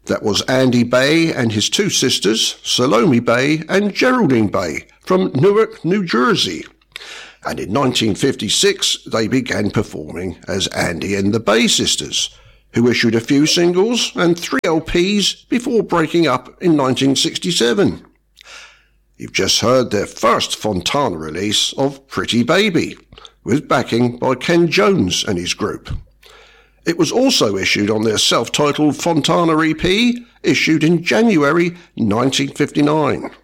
That was Andy Bay and his two sisters, Salome Bay and Geraldine Bay, from Newark, New Jersey. And in 1956, they began performing as Andy and the Bay Sisters, who issued a few singles and 3 LPs before breaking up in 1967. You've just heard their first Fontana release of Pretty Baby, with backing by Ken Jones and his group. It was also issued on their self-titled Fontana EP, issued in January 1959.